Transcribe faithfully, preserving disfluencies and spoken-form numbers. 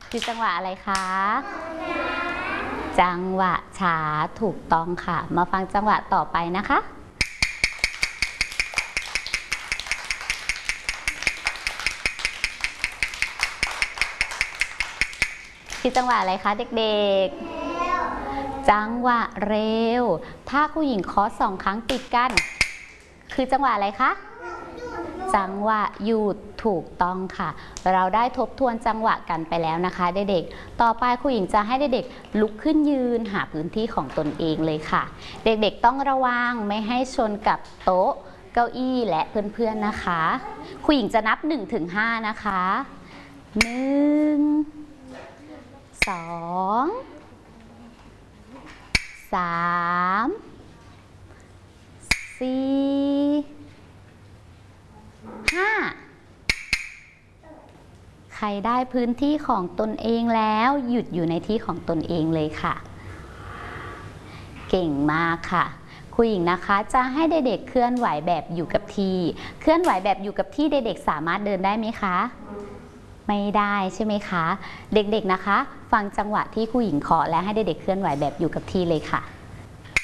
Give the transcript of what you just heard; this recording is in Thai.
คือจังหวะอะไรคะจังหวะช้าถูกต้องค่ะมาฟังจังหวะต่อไปนะคะคือจังหวะอะไรคะเด็กๆจังหวะเร็วถ้าครูหญิงเคาะสองครั้งติดกันคือจังหวะอะไรคะจังหวะหยุดถูกต้องค่ะเราได้ทบทวนจังหวะกันไปแล้วนะคะเด็กๆต่อไปครูหญิงจะให้เด็กๆลุกขึ้นยืนหาพื้นที่ของตนเองเลยค่ะเด็กๆต้องระวังไม่ให้ชนกับโต๊ะเก้าอี้และเพื่อนๆนะคะครูหญิงจะนับ หนึ่งถึงห้า นะคะหนึ่งสองสามสี่ห้าใครได้พื้นที่ของตนเองแล้วหยุดอยู่ในที่ของตนเองเลยค่ะเก่งมากค่ะครูหญิงนะคะจะให้เด็กๆเคลื่อนไหวแบบอยู่กับที่เคลื่อนไหวแบบอยู่กับที่เด็กๆสามารถเดินได้ไหมคะไม่ได้ใช่ไหมคะเด็กๆนะคะฟังจังหวะที่ครูหญิงเคาะและให้เด็กๆเคลื่อนไหวแบบอยู่กับที่เลยค่ะ